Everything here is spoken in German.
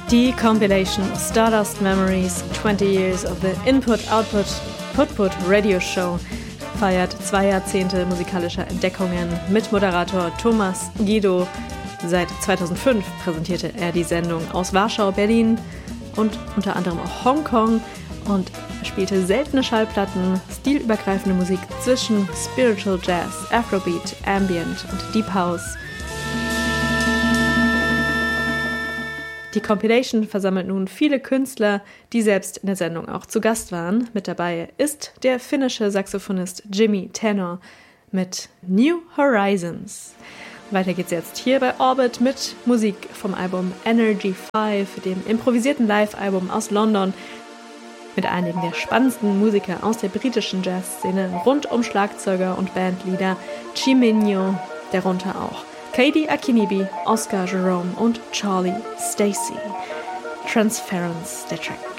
Die Compilation Stardust Memories 20 Years of the Input-Output-Put-Put Radio Show feiert 2 Jahrzehnte musikalischer Entdeckungen mit Moderator Thomas Guido. Seit 2005 präsentierte er die Sendung aus Warschau, Berlin und unter anderem auch Hongkong und spielte seltene Schallplatten, stilübergreifende Musik zwischen Spiritual Jazz, Afrobeat, Ambient und Deep House. Die Compilation versammelt nun viele Künstler, die selbst in der Sendung auch zu Gast waren. Mit dabei ist der finnische Saxophonist Jimmy Tenor mit New Horizons. Weiter geht's jetzt hier bei Orbit mit Musik vom Album Energy 5, dem improvisierten Live-Album aus London, mit einigen der spannendsten Musiker aus der britischen Jazzszene rund um Schlagzeuger und Bandleader Chiminho, darunter auch Kaidi Akinibi, Oscar Jerome und Charlie Stacey. Transference, der Track.